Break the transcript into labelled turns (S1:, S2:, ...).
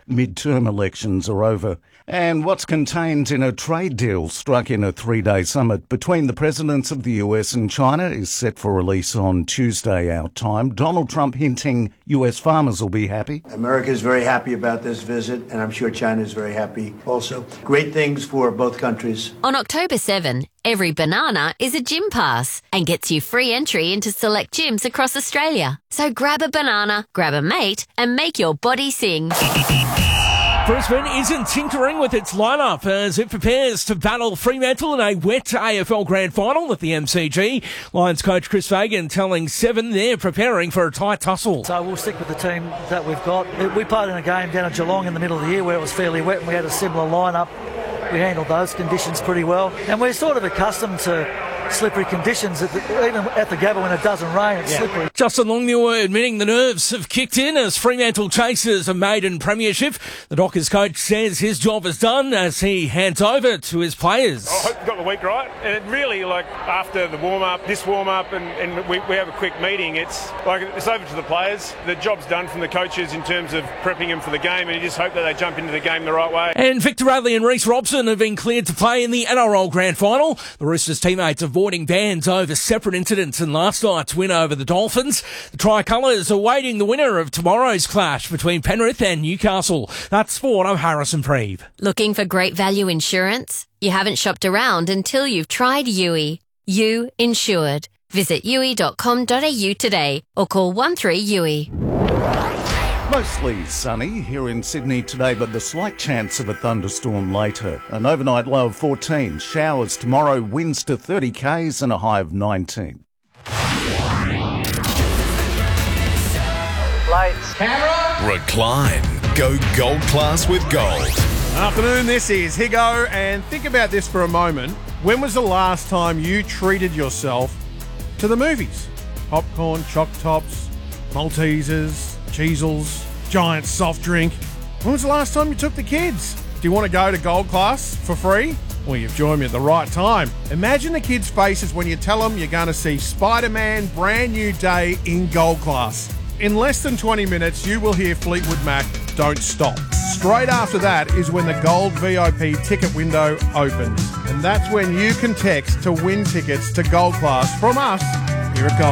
S1: midterm elections are over. And what's contained in a trade deal struck in a 3-day summit between the presidents of the US and China is set for release on Tuesday our time. Donald Trump hinting US farmers will be happy.
S2: America is very happy about this visit, and I'm sure China is very happy also. Great things for both countries.
S3: On October 7, every banana is a gym pass and gets you free entry into select gyms across Australia. So grab a banana, grab a mate, and make your body sing.
S4: Brisbane isn't tinkering with its lineup as it prepares to battle Fremantle in a wet AFL Grand Final at the MCG. Lions coach Chris Fagan telling Seven they're preparing for a tight tussle.
S5: So we'll stick with the team that we've got. We played in a game down at Geelong in the middle of the year where it was fairly wet and we had a similar lineup. We handled those conditions pretty well. And we're sort of accustomed to slippery conditions, even at the Gabba when it doesn't rain, it's slippery.
S4: Justin Longmuir admitting the nerves have kicked in as Fremantle chases a maiden premiership. The Dockers coach says his job is done as he hands over to his players.
S6: I hope you got the week right. And it really, after the warm-up, this warm-up, and we have a quick meeting, it's over to the players. The job's done from the coaches in terms of prepping them for the game, and you just hope that they jump into the game the right way.
S4: And Victor Radley and Reece Robson have been cleared to play in the NRL Grand Final. The Roosters teammates avoiding bans over separate incidents in last night's win over the Dolphins. The Tricolours awaiting the winner of tomorrow's clash between Penrith and Newcastle. That's sport. I'm Harrison Preeve.
S3: Looking for great value insurance? You haven't shopped around until you've tried Yui. You insured. Visit yui.com.au today or call 13-YUI.
S1: Mostly sunny here in Sydney today, but the slight chance of a thunderstorm later. An overnight low of 14. Showers tomorrow, winds to 30 k's and a high of 19.
S7: Lights. Camera.
S8: Recline. Go gold class with gold.
S9: Afternoon, this is Higo, and think about this for a moment. When was the last time you treated yourself to the movies? Popcorn, choc tops, Maltesers, Cheezels, giant soft drink. When was the last time you took the kids? Do you want to go to Gold Class for free? Well, you've joined me at the right time. Imagine the kids' faces when you tell them you're going to see Spider-Man Brand New Day in Gold Class. In less than 20 minutes, you will hear Fleetwood Mac, Don't Stop. Straight after that is when the Gold VIP ticket window opens. And that's when you can text to win tickets to Gold Class from us here at Gold.